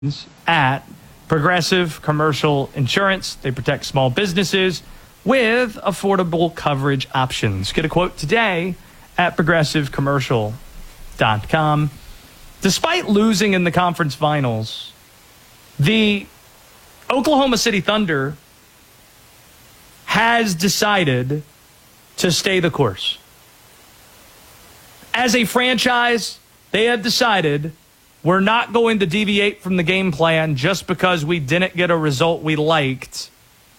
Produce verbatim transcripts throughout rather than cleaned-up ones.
at Progressive Commercial Insurance. They protect small businesses with affordable coverage options. Get a quote today at progressive commercial dot com. Despite losing in the conference finals, the Oklahoma City Thunder has decided to stay the course. As a franchise, they have decided we're not going to deviate from the game plan just because we didn't get a result we liked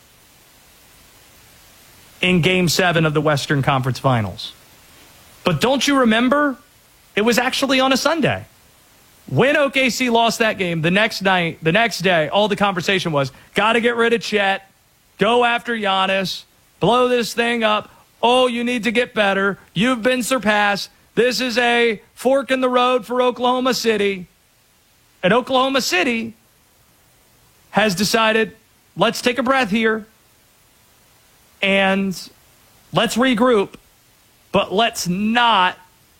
in Game seven of the Western Conference Finals. But don't you remember? It was actually on a Sunday. When O K C lost that game, the next night, the next day, all the conversation was, got to get rid of Chet, go after Giannis, blow this thing up. Oh, you need to get better. You've been surpassed. This is a fork in the road for Oklahoma City. And Oklahoma City has decided, let's take a breath here and let's regroup, but let's not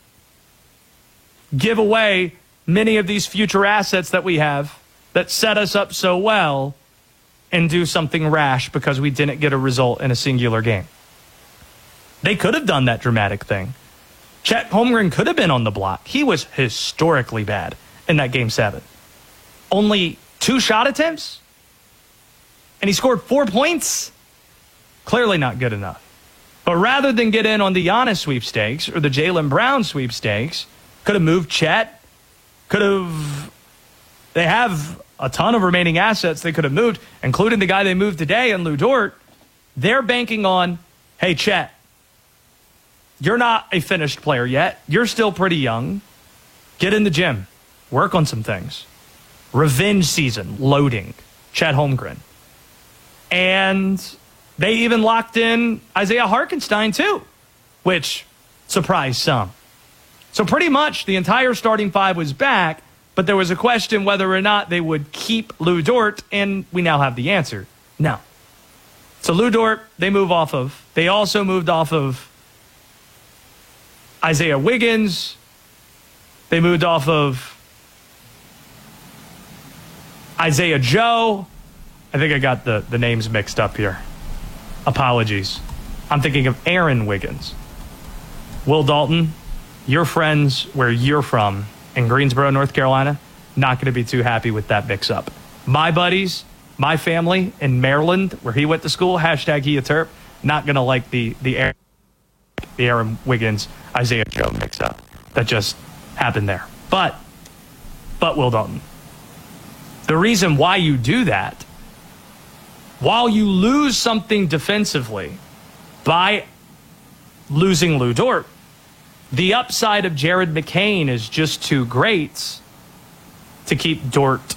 give away many of these future assets that we have that set us up so well and do something rash because we didn't get a result in a singular game. They could have done that dramatic thing. Chet Holmgren could have been on the block. He was historically bad in that game seven. Only two shot attempts, and he scored four points. Clearly not good enough. But rather than get in on the Giannis sweepstakes or the Jaylen Brown sweepstakes, could have moved Chet. Could have. They have a ton of remaining assets they could have moved, including the guy they moved today in Lu Dort. They're banking on, hey, Chet, you're not a finished player yet. You're still pretty young. Get in the gym. Work on some things. Revenge season, loading, Chet Holmgren. And they even locked in Isaiah Hartenstein too, which surprised some. So pretty much the entire starting five was back, but there was a question whether or not they would keep Lu Dort, and we now have the answer. No. So Lu Dort, they move off of. They also moved off of Isaiah Wiggins. They moved off of Isaiah Joe. I think I got the, the names mixed up here. Apologies. I'm thinking of Aaron Wiggins. Will Dalton, your friends where you're from in Greensboro, North Carolina, not going to be too happy with that mix-up. My buddies, my family in Maryland, where he went to school, hashtag he a Terp, not going to like the, the, Aaron, the Aaron Wiggins, Isaiah Joe mix-up that just happened there. But, but Will Dalton. The reason why you do that, while you lose something defensively by losing Lu Dort, the upside of Jared McCain is just too great to keep Dort,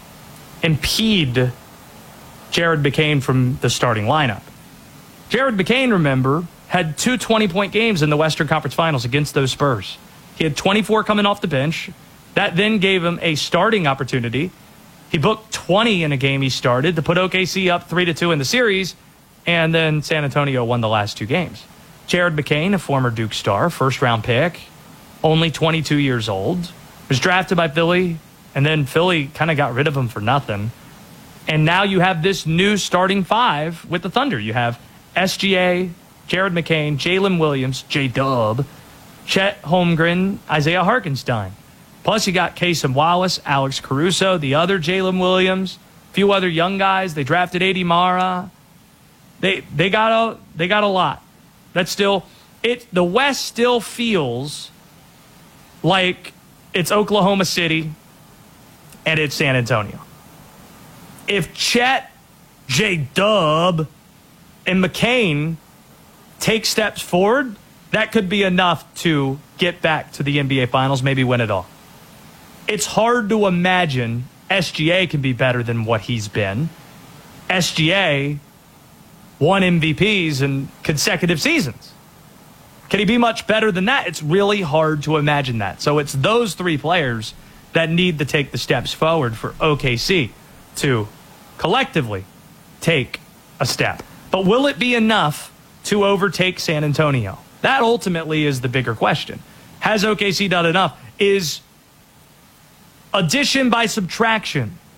impede Jared McCain from the starting lineup. Jared McCain, remember, had two twenty-point games in the Western Conference Finals against those Spurs. He had twenty-four coming off the bench. That then gave him a starting opportunity. He booked twenty in a game he started to put O K C up three to two in the series, and then San Antonio won the last two games. Jared McCain, a former Duke star, first-round pick, only twenty-two years old, was drafted by Philly, and then Philly kind of got rid of him for nothing. And now you have this new starting five with the Thunder. You have S G A, Jared McCain, Jalen Williams, J-Dub, Chet Holmgren, Isaiah Hartenstein. Plus, you got Cason Wallace, Alex Caruso, the other Jalen Williams, a few other young guys. They drafted Adi Mara. They they got a they got a lot. That's still it. The West still feels like it's Oklahoma City and it's San Antonio. If Chet, J-Dub, and McCain take steps forward, that could be enough to get back to the N B A Finals, maybe win it all. It's hard to imagine S G A can be better than what he's been. S G A won M V Ps in consecutive seasons. Can he be much better than that? It's really hard to imagine that. So it's those three players that need to take the steps forward for O K C to collectively take a step. But will it be enough to overtake San Antonio? That ultimately is the bigger question. Has O K C done enough? Is addition by subtraction